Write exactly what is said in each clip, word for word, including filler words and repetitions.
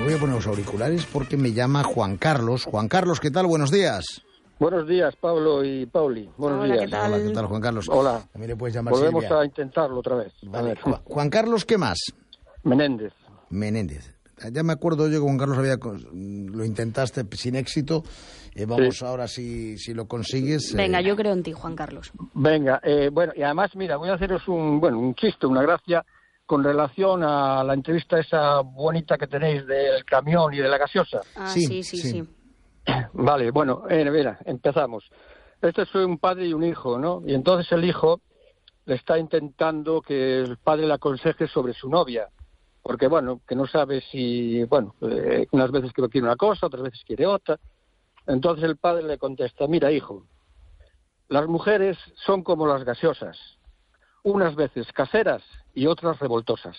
Me voy a poner los auriculares porque me llama Juan Carlos. Juan Carlos, ¿qué tal? Buenos días. Buenos días, Pablo y Pauli. Buenos Hola, días. ¿qué tal? Hola, ¿qué tal, Juan Carlos? Hola. También le puedes llamar Volvemos Silvia. a intentarlo otra vez. Vale. A ver. Ju- Juan Carlos, ¿qué más? Menéndez. Menéndez. Ya me acuerdo yo que Juan Carlos había, lo intentaste sin éxito. Eh, vamos Sí. ahora si, si lo consigues. Venga, eh, yo creo en ti, Juan Carlos. Venga, eh, bueno, y además, mira, voy a haceros un, bueno, un chiste, una gracia con relación a la entrevista esa bonita que tenéis del camión y de la gaseosa. Ah, Sí, sí, sí, sí. sí. Vale, bueno, eh, mira, empezamos. Este es un padre y un hijo, ¿no? Y entonces el hijo le está intentando que el padre le aconseje sobre su novia. Porque, bueno, que no sabe si, bueno, eh, unas veces que quiere una cosa, otras veces quiere otra. Entonces el padre le contesta, mira, hijo, las mujeres son como las gaseosas, unas veces caseras y otras revoltosas.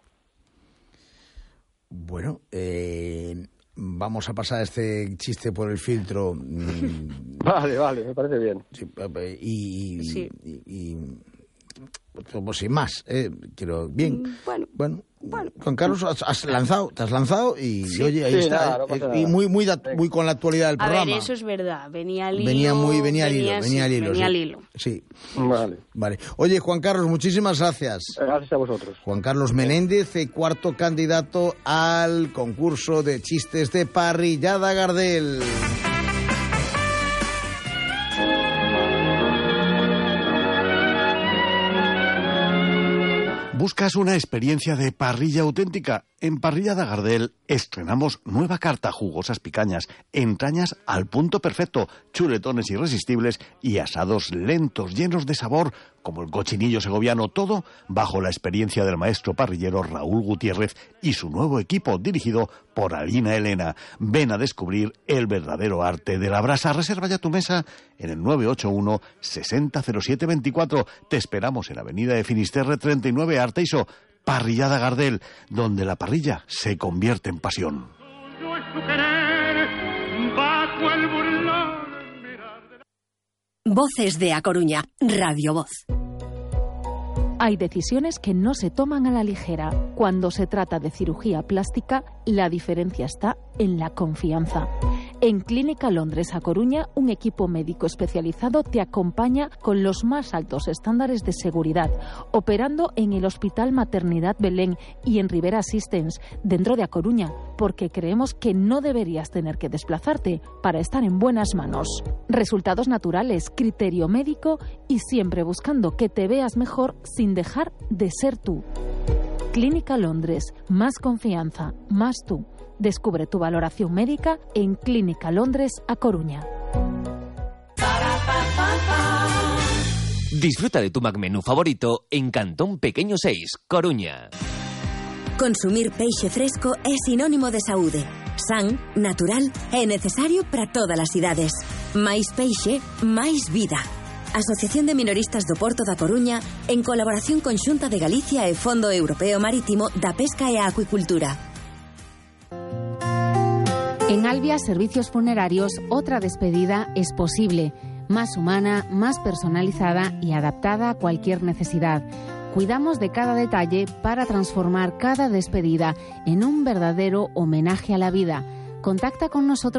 Bueno, eh, vamos a pasar este chiste por el filtro. mm, Vale, vale, me parece bien. sí, eh, y, Sí. y, y- pues sin más, eh, quiero bien. Mm, bueno, Bueno, bueno. Juan Carlos, has, has lanzado, te has lanzado y Sí. oye, ahí Sí, está, nada, no eh, pasa y nada. muy, muy, dat- muy con la actualidad del A programa. ver, eso es verdad. Venía al hilo. Venía muy, venía al hilo, venía al sí, hilo. venía sí. al hilo. Sí, Vale, vale. Oye, Juan Carlos, muchísimas gracias. gracias a vosotros. Juan Carlos Menéndez, eh, cuarto candidato al concurso de chistes de Parrillada Gardel. ¿Buscas una experiencia de parrilla auténtica? En Parrillada Gardel estrenamos nueva carta, jugosas picañas, entrañas al punto perfecto, chuletones irresistibles y asados lentos, llenos de sabor, como el cochinillo segoviano, todo bajo la experiencia del maestro parrillero Raúl Gutiérrez y su nuevo equipo dirigido por Alina Elena. Ven a descubrir el verdadero arte de la brasa. Reserva ya tu mesa en el nueve ocho uno, sesenta cero siete veinticuatro. Te esperamos en Avenida de Finisterre treinta y nueve, Arteiso. Parrillada Gardel, donde la parrilla se convierte en pasión. Voces de A Coruña, Radio Voz. Hay decisiones que no se toman a la ligera. Cuando se trata de cirugía plástica, la diferencia está en la confianza. En Clínica Londres A Coruña, un equipo médico especializado te acompaña con los más altos estándares de seguridad, operando en el Hospital Maternidad Belén y en Rivera Assistance, dentro de A Coruña, porque creemos que no deberías tener que desplazarte para estar en buenas manos. Resultados naturales, criterio médico y siempre buscando que te veas mejor sin dejar de ser tú. Clínica Londres, más confianza, más tú. Descubre tu valoración médica en Clínica Londres A Coruña. Disfruta de tu McMenú favorito en Cantón Pequeño seis, Coruña. Consumir peixe fresco é sinónimo de saúde. San, natural e necesario para todas as idades. Máis peixe, máis vida. Asociación de Minoristas do Porto da Coruña, en colaboración con Xunta de Galicia e Fondo Europeo Marítimo da Pesca e a Acuicultura. En Albia Servicios Funerarios, otra despedida es posible, más humana, más personalizada y adaptada a cualquier necesidad. Cuidamos de cada detalle para transformar cada despedida en un verdadero homenaje a la vida. Contacta con nosotros